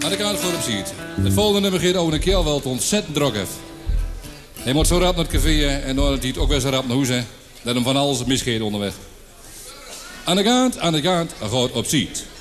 Aan de kant voor op ziet. Het volgende nummer gaat over een kerel wel het ontzettend druk heeft. Hij moet zo rap naar het café en dan hij ook weer zo rap naar huis. Dat hem van alles misgeet onderweg. Aan de kant, gaat op ziet.